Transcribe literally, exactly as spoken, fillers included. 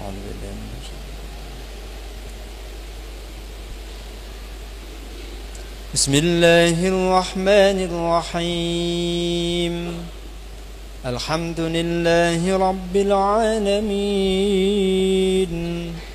أعوذ بالله من الشيطان. بسم الله الرحمن الرحيم. الحمد لله رب العالمين